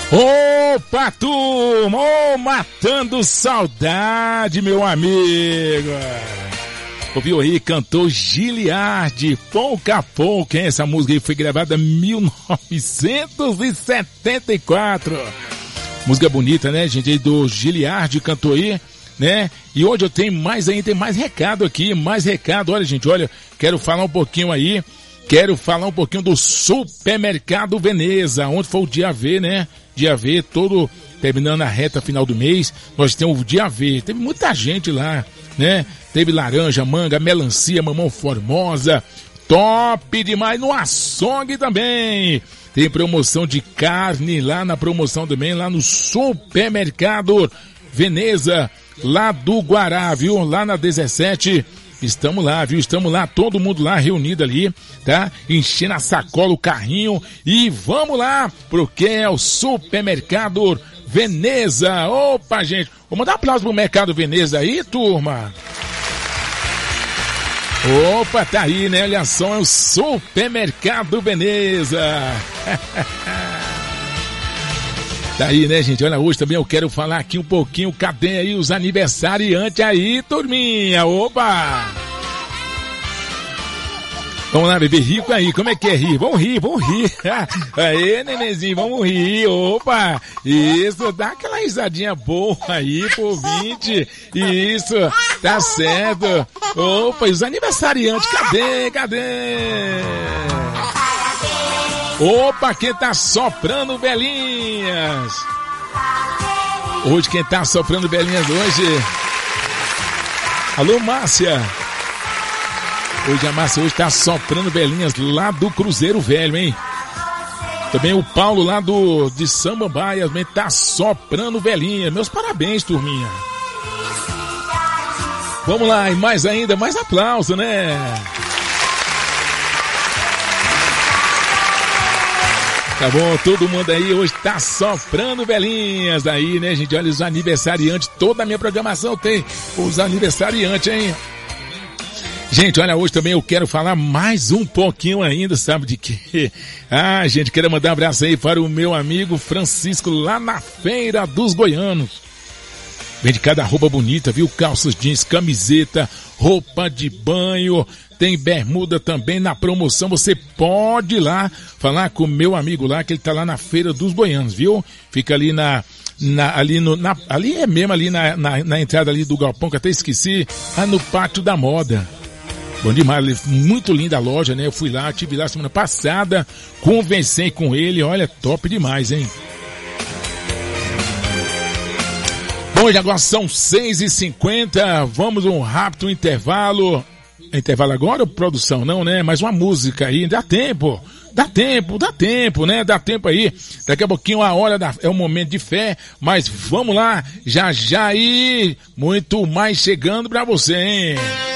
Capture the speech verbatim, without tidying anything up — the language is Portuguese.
Opa, turma! Oh, matando saudade, meu amigo! Ouviu aí, cantou Giliardi, pouco a pouco, hein? Essa música aí foi gravada em mil novecentos e setenta e quatro. Música bonita, né, gente? Aí do Giliardi cantou aí, né? E hoje eu tenho mais ainda, tem mais recado aqui, mais recado. Olha, gente, olha, quero falar um pouquinho aí, quero falar um pouquinho do Supermercado Veneza, onde foi o dia V, né? Dia V, todo terminando a reta final do mês, nós temos o dia V, teve muita gente lá, né? Teve laranja, manga, melancia, mamão formosa, top demais, no açougue também. Tem promoção de carne lá na promoção também, lá no Supermercado Veneza, lá do Guará, viu? Lá na dezessete, estamos lá, viu? Estamos lá, todo mundo lá reunido ali, tá? Enchendo a sacola, o carrinho e vamos lá, porque é o Supermercado Veneza. Opa, gente, vou mandar um aplauso pro Mercado Veneza aí, turma. Opa, tá aí, né? Olha só, é o Supermercado Veneza. Tá aí, né, gente? Olha, hoje também eu quero falar aqui um pouquinho, cadê aí os aniversariantes aí, turminha? Opa! Vamos lá, bebê, rico aí, como é que é rir? Vamos rir, vamos rir. Aê, nenenzinho, vamos rir, opa! Isso, dá aquela risadinha boa aí, por vinte. Isso, tá certo. Opa, e os aniversariantes, cadê, cadê? Opa, quem tá soprando velhinhas? Hoje quem tá soprando velhinhas hoje? Alô, Márcia. Hoje a Márcia hoje tá soprando velhinhas lá do Cruzeiro Velho, hein? Também o Paulo lá do de Samambaia também tá soprando velhinha. Meus parabéns, turminha. Vamos lá, e mais ainda, mais aplauso, né? Tá bom, todo mundo aí hoje tá soprando velhinhas aí, né, gente? Olha os aniversariantes, toda a minha programação tem os aniversariantes, hein? Gente, olha, hoje também eu quero falar mais um pouquinho ainda, sabe de quê? Ah, gente, quero mandar um abraço aí para o meu amigo Francisco lá na Feira dos Goianos. Vende cada roupa bonita, viu? Calças jeans, camiseta, roupa de banho, tem bermuda também na promoção. Você pode ir lá falar com o meu amigo lá, que ele tá lá na Feira dos Goianos, viu? Fica ali na, na ali no, na, ali é mesmo ali na, na, na entrada ali do galpão, que até esqueci, lá no Pátio da Moda. Bom demais, muito linda a loja, né? Eu fui lá, tive lá semana passada, conversei com ele, olha, top demais, hein? Bom, agora são seis e cinquenta, vamos um rápido intervalo. Intervalo agora, produção? Não, né? Mas uma música aí, dá tempo, dá tempo, dá tempo, né? Dá tempo aí. Daqui a pouquinho a hora da, é um momento de fé, mas vamos lá, já já aí, muito mais chegando pra você, hein?